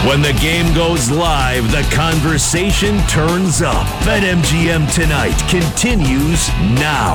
When the game goes live, the conversation turns up. BetMGM Tonight continues now.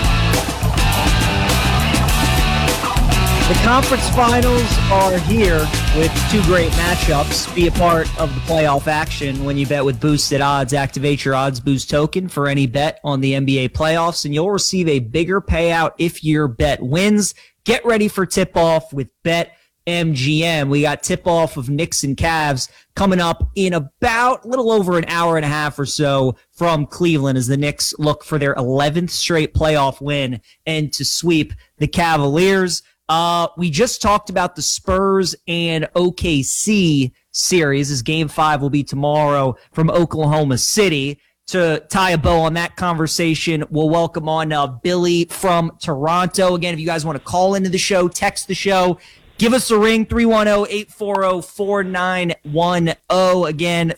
The conference finals are here with two great matchups. Be a part of the playoff action when you bet with Boosted Odds. Activate your Odds Boost token for any bet on the NBA playoffs, and you'll receive a bigger payout if your bet wins. Get ready for tip-off with BetMGM. We got tip-off of Knicks and Cavs coming up in about a little over an hour and a half or so from Cleveland as the Knicks look for their 11th straight playoff win and to sweep the Cavaliers. We just talked about the Spurs and OKC series as Game 5 will be tomorrow from Oklahoma City. To tie a bow on that conversation, we'll welcome on Billy from Toronto. Again, if you guys want to call into the show, text the show, give us a ring, 310-840-4910. Again,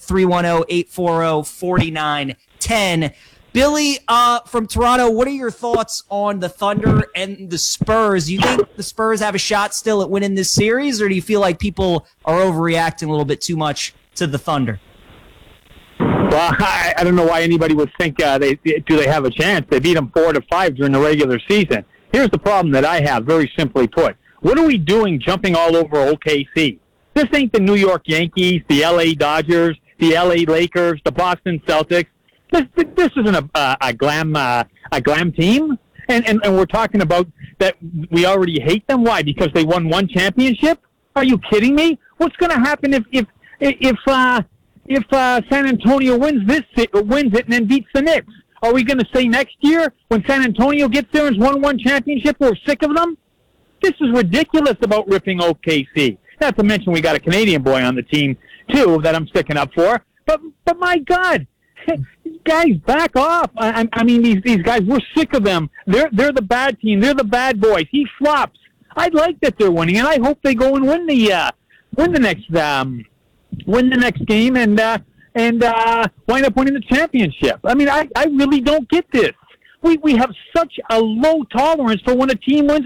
310-840-4910. Billy from Toronto, what are your thoughts on the Thunder and the Spurs? Do you think the Spurs have a shot still at winning this series, or do you feel like people are overreacting a little bit too much to the Thunder? Well, I don't know why anybody would think they have a chance. They beat them 4-5 during the regular season. Here's the problem that I have, very simply put. What are we doing jumping all over OKC? This ain't the New York Yankees, the LA Dodgers, the LA Lakers, the Boston Celtics. This isn't a glam team, and we're talking about that we already hate them. Why? Because they won one championship? Are you kidding me? What's going to happen if San Antonio wins it and then beats the Knicks? Are we going to say next year when San Antonio gets there and has won one championship we're sick of them? This is ridiculous about ripping OKC. Not to mention we got a Canadian boy on the team too that I'm sticking up for. But my God. Guys, back off. I mean, these guys, we're sick of them. They're the bad team. They're the bad boys. He flops. I like that they're winning, and I hope they go and win the next game and wind up winning the championship. I mean, I really don't get this. We have such a low tolerance for when a team wins